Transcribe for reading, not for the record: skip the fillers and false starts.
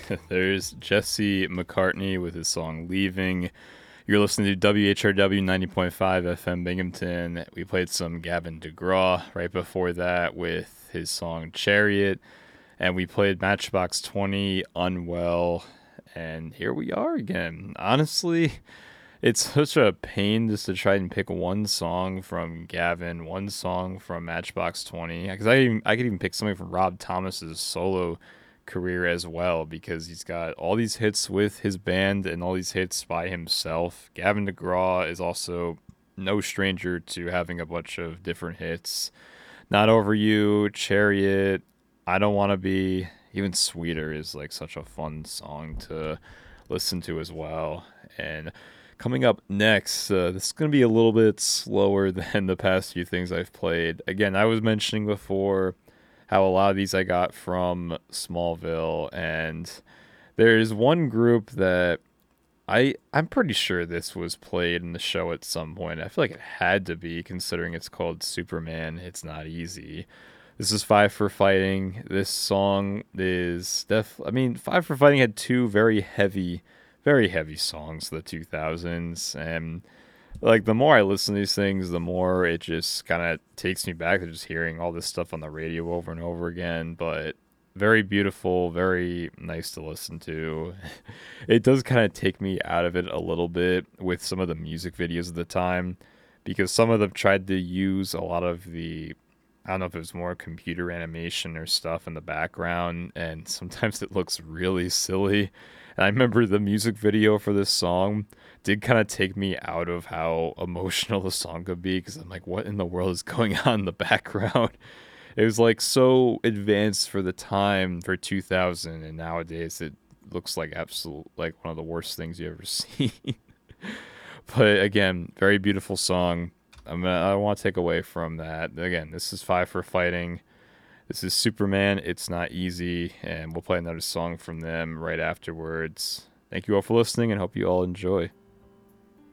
There's Jesse McCartney with his song Leaving. You're listening to WHRW 90.5 FM Binghamton. We played some Gavin DeGraw right before that with his song Chariot. And we played Matchbox 20 Unwell. And here we are again. Honestly, it's such a pain just to try and pick one song from Gavin, one song from Matchbox 20. Because I could even pick something from Rob Thomas's solo career as well, because he's got all these hits with his band and all these hits by himself. Gavin DeGraw is also no stranger to having a bunch of different hits. Not Over You, Chariot, I Don't Want to Be, even Sweeter is like such a fun song to listen to as well. And coming up next, this is going to be a little bit slower than the past few things I've played. Again, I was mentioning before how a lot of these I got from Smallville, and there's one group that I'm pretty sure this was played in the show at some point. I feel like it had to be, considering it's called Superman. It's Not Easy. This is Five for Fighting. This song is Five for Fighting had two very heavy songs in the 2000s, and like the more I listen to these things, the more it just kind of takes me back to just hearing all this stuff on the radio over and over again. But very beautiful, very nice to listen to. It does kind of take me out of it a little bit with some of the music videos of the time, because some of them tried to use a lot of the, I don't know if it was more computer animation or stuff in the background, and sometimes it looks really silly. And I remember the music video for this song did kind of take me out of how emotional the song could be, because I'm like, what in the world is going on in the background? It was like so advanced for the time for 2000, and nowadays it looks like absolute like one of the worst things you ever seen. But again, very beautiful song. I don't want to take away from that. Again, this is Five for Fighting. This is Superman, It's Not Easy, and we'll play another song from them right afterwards. Thank you all for listening, and hope you all enjoy.